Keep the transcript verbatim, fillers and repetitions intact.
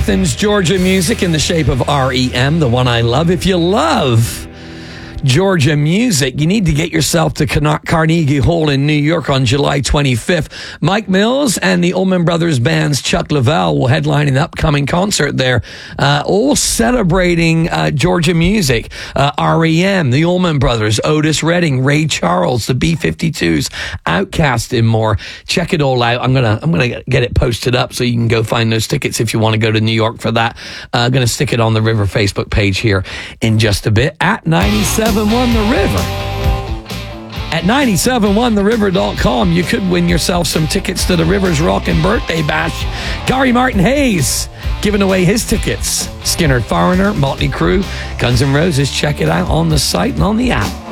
Athens, Georgia music in the shape of R E M, the one I love. If you love Georgia music, you need to get yourself to Carnegie Hall in New York on July twenty-fifth. Mike Mills and the Allman Brothers Band's Chuck Leavell will headline an upcoming concert there, uh, all celebrating uh, Georgia music. Uh, R E M, the Allman Brothers, Otis Redding, Ray Charles, the B fifty-twos, Outkast, and more. Check it all out. I'm gonna I'm gonna get it posted up so you can go find those tickets if you want to go to New York for that. I'm uh, gonna stick it on the River Facebook page here in just a bit at ninety-seven point one The River. At ninety-seven one the river dot com, you could win yourself some tickets to the Rivers Rockin' Birthday Bash. Gary Martin Hayes giving away his tickets. Skinner Foreigner, Motley Crue, Guns N' Roses. Check it out on the site and on the app.